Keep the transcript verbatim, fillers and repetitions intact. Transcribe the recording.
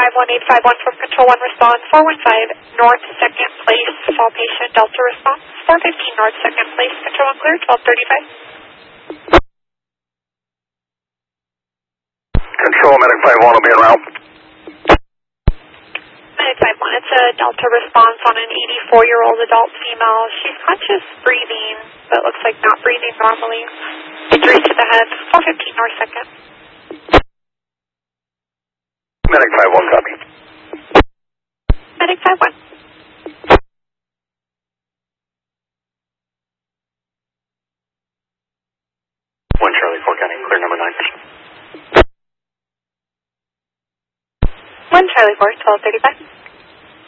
five one eight five one from Control one response, four one five North second Place, fall patient, Delta response, four fifteen North second Place, Control one clear, twelve thirty-five. Control, Medic five one will be en route. Medic five one, it's a Delta response on an eighty-four-year-old adult female. She's conscious, breathing, but looks like not breathing normally. Injuries to the head, four fifteen North second. Medic five one, copy. Medic five one. one Charlie four County, clear number nine. one Charlie four, twelve thirty-five.